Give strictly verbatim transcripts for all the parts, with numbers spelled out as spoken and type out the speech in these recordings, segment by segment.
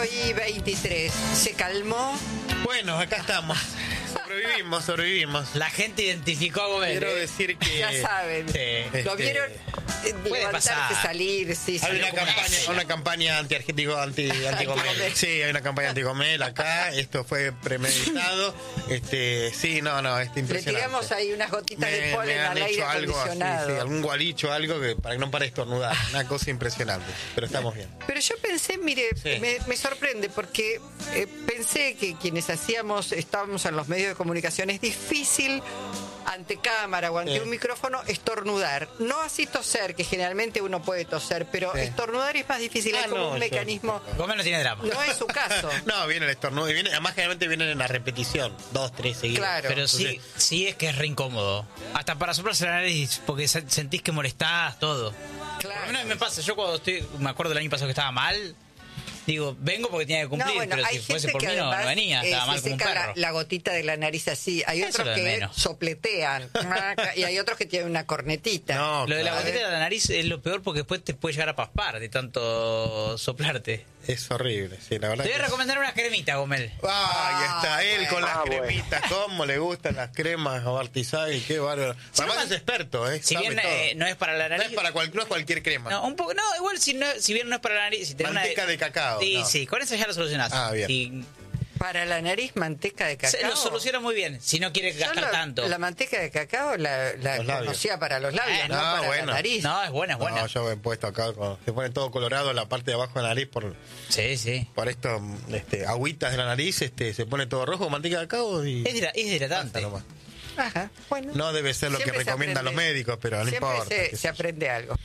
y veintitrés. ¿Se calmó? Bueno, acá estamos. Sobrevivimos, sobrevivimos. La gente identificó a Gómez. Quiero decir que... Ya saben. Sí, ¿Lo este, vieron? Eh, puede levantarse, pasar. salir, sí. Hay salió una como una campaña, gacela. una campaña anti-argético, anti, anti-Gomel. Anti-Gomel. Sí, hay una campaña anti-Gomel acá. Esto fue premeditado. Este, sí, no, no, es Le impresionante. tiramos ahí unas gotitas Me- de me polen han al aire hecho algo así, acondicionado. sí, algún gualicho, algo que para que no pare de estornudar. Una cosa impresionante. Pero estamos bien. Pero yo pensé, mire, Sí. me, me sorprende porque eh, pensé que quienes hacíamos, estábamos en los medios de comunicación, es difícil ante cámara o ante Sí. un micrófono estornudar. No así toser, que generalmente uno puede toser, pero Sí. estornudar es más difícil. Ah, Hay como no, un yo- mecanismo. Gómez no tiene drama. No es su caso. No, viene el estornudo. Y viene, además, generalmente vienen en la repetición. Dos, tres seguidos. Claro. Pero sí, Entonces- sí es que es re incómodo. Hasta para soplarse la nariz, porque se- sentís que molestás, todo. Claro. A mí no me pasa, yo cuando estoy, me acuerdo del año pasado que estaba mal, digo, vengo porque tenía que cumplir, No, bueno, pero hay si fuese gente por que mí no, además, no venía, eh, estaba mal se como un seca perro. la, la gotita de la nariz así. Hay Eso otros es lo de que menos. sopletean y hay otros que tienen una cornetita. No, Lo de la claro. gotita de la nariz es lo peor porque después te puede llegar a paspar de tanto soplarte. Es horrible, sí, la verdad. Te voy a que- recomendar una cremita, Gómez. Ah, ahí está, él con las Ah, bueno. cremitas, cómo le gustan las cremas a Bartizagui, qué bárbaro. Además no, es experto, ¿eh? Si sabe bien todo. eh, no es para la No nariz. es para cual- no es cualquier crema. No, un poco, no, igual si, no, si bien no es para la nariz. Si tenés Manteca una, de cacao, Sí, no. sí, con eso ya lo solucionás. Ah, bien. Si- Para la nariz, manteca de se cacao. lo soluciona muy bien, si no quieres Yo gastar la, tanto. la manteca de cacao la, la Los labios. conocía para los labios, Eh, no, no, para bueno. la nariz. No, es buena, es buena. No, yo he puesto acá, con- se pone todo colorado en la parte de abajo de la nariz por, Sí, sí. por estos este, agüitas de la nariz, este, se pone todo rojo, manteca de cacao y... Es, hidra- es basta hidratante. nomás. Ajá, bueno. No debe ser lo que Siempre se recomiendan los aprende. médicos, pero no Siempre importa. Se, qué se sé yo. aprende algo.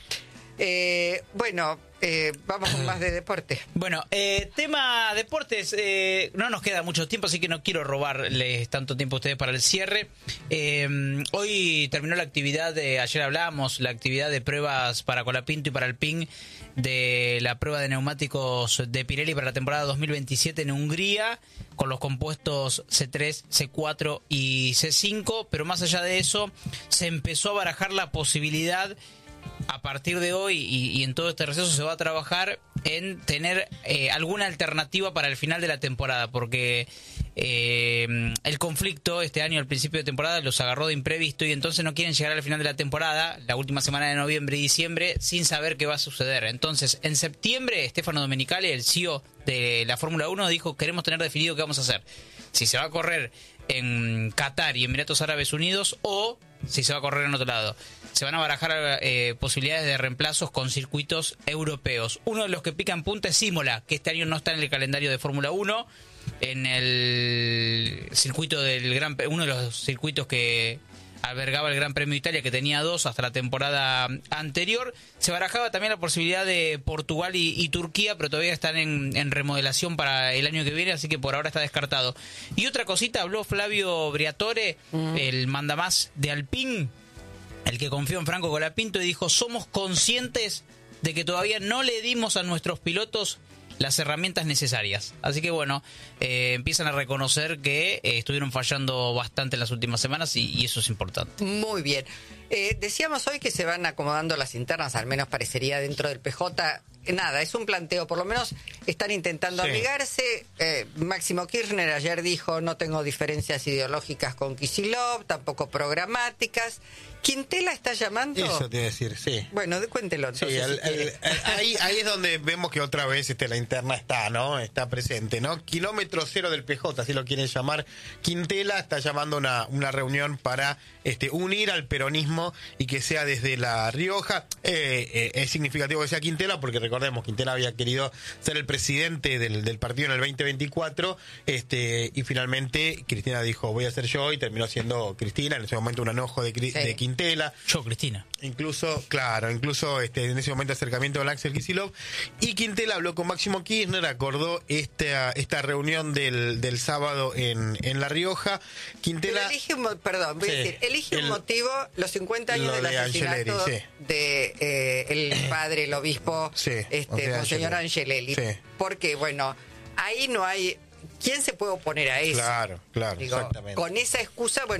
Eh, bueno, eh, vamos con más de deporte. Bueno, eh, tema deportes, eh, no nos queda mucho tiempo, así que no quiero robarles tanto tiempo a ustedes para el cierre. Eh, hoy terminó la actividad de, ayer hablábamos, la actividad de pruebas para Colapinto y para Alpine de la prueba de neumáticos de Pirelli para la temporada dos mil veintisiete en Hungría, con los compuestos C tres, C cuatro y C cinco, pero más allá de eso, se empezó a barajar la posibilidad a partir de hoy y, y en todo este receso se va a trabajar en tener eh, alguna alternativa para el final de la temporada, porque eh, el conflicto este año al principio de temporada los agarró de imprevisto y entonces no quieren llegar al final de la temporada, la última semana de noviembre y diciembre, sin saber qué va a suceder. Entonces, en septiembre, Stefano Domenicali, el C E O de la Fórmula uno, dijo: queremos tener definido qué vamos a hacer. Si se va a correr en Qatar y Emiratos Árabes Unidos o si se va a correr en otro lado. Se van a barajar eh, posibilidades de reemplazos con circuitos europeos. Uno de los que pica en punta es Imola, que este año no está en el calendario de Fórmula uno, en el circuito del Gran Pre- uno de los circuitos que albergaba el Gran Premio de Italia, que tenía dos hasta la temporada anterior. Se barajaba también la posibilidad de Portugal y, y Turquía, pero todavía están en, en remodelación para el año que viene, así que por ahora está descartado. Y otra cosita, habló Flavio Briatore, mm. el mandamás de Alpine, el que confió en Franco Colapinto, y dijo: somos conscientes de que todavía no le dimos a nuestros pilotos las herramientas necesarias. Así que bueno, eh, empiezan a reconocer que eh, estuvieron fallando bastante en las últimas semanas y, y eso es importante. Muy bien. Eh, decíamos hoy que se van acomodando las internas, al menos parecería dentro del P J. Nada, es un planteo, por lo menos están intentando Sí. amigarse. Eh, Máximo Kirchner ayer dijo: no tengo diferencias ideológicas con Kicillof, tampoco programáticas. ¿Quintela está llamando? Eso te iba a decir, sí. Bueno, de- cuéntelo Sí, entonces. el- si quiere. el- el- ahí, ahí es donde vemos que otra vez este, la interna está, ¿no? Está presente, ¿no? Kilómetro cero del P J, así lo quieren llamar. Quintela está llamando una, una reunión para este, unir al peronismo y que sea desde La Rioja. Eh, eh, es significativo que sea Quintela porque recordemos, Quintela había querido ser el presidente del, del partido en el veinte veinticuatro este, y finalmente Cristina dijo: voy a ser yo, y terminó siendo Cristina. En ese momento un enojo de, Cri- Sí. de Quintela. Yo, Cristina. Incluso, claro, incluso este, en ese momento acercamiento con Axel Kicillof. Y Quintela habló con Máximo Kirchner, acordó esta, esta reunión del, del sábado en, en La Rioja. Pero Quintela... elige un, mo- perdón, voy Sí, a decir, elige el- un motivo, los cincuenta años lo del de asesinato Angelelli, sí. de eh, el padre, el obispo, Sí, este, o sea, Monseñor Angelelli. Angelelli. Sí. Porque, bueno, ahí no hay... ¿Quién se puede oponer a eso? Claro, claro, Digo, exactamente. con esa excusa, bueno,